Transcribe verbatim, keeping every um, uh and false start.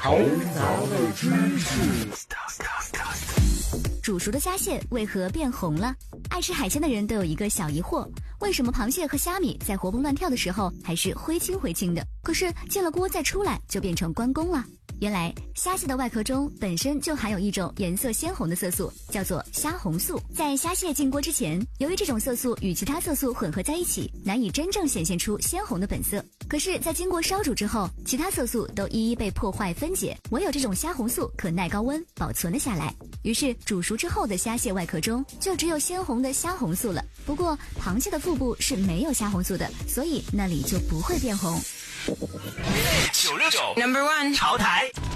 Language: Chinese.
头脑的知识。 煮熟的虾蟹为何变红了？爱吃海鲜的人都有一个小疑惑，为什么螃蟹和虾米在活蹦乱跳的时候还是灰青灰青的，可是进了锅再出来就变成关公了？原来虾蟹的外壳中本身就含有一种颜色鲜红的色素，叫做虾红素。在虾蟹进锅之前，由于这种色素与其他色素混合在一起，难以真正显现出鲜红的本色。可是在经过烧煮之后，其他色素都一一被破坏分解，唯有这种虾红素可耐高温保存了下来。于是煮熟之后的虾蟹外壳中就只有鲜红的虾红素了。不过螃蟹的腹部是没有虾红素的，所以那里就不会变红。 九六九 Number One 潮台。